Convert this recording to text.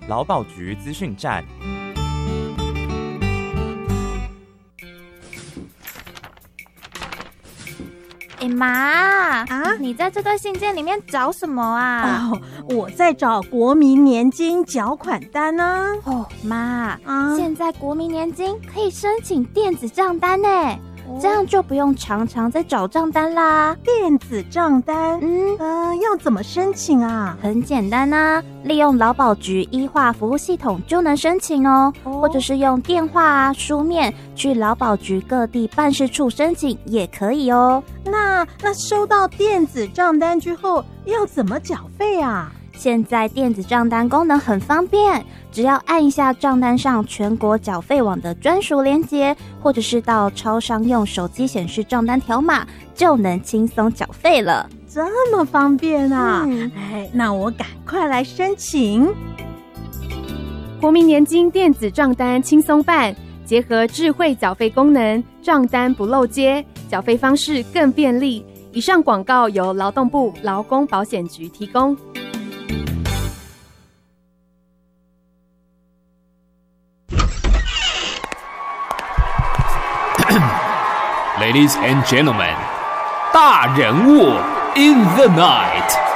劳保局资讯站。 妈你在这堆信件里面找什么啊？ 我在找国民年金缴款单啊。 妈现在国民年金可以申请电子账单呢，这样就不用常常在找账单啦。 电子账单，要怎么申请啊？ 很简单啊，利用劳保局医化服务系统就能申请哦，或者是用电话书面去劳保局各地办事处申请也可以哦。 那收到电子账单之后要怎么缴费啊？ 现在电子账单功能很方便，只要按一下账单上全国缴费网的专属连结，或者是到超商用手机显示账单条码，就能轻松缴费了。 这么方便啊！那我赶快来申请。 国民年金电子账单轻松办，结合智慧缴费功能，账单不漏接，缴费方式更便利。以上广告由劳动部劳工保险局提供。 Ladies and gentlemen, 大人物 in the night。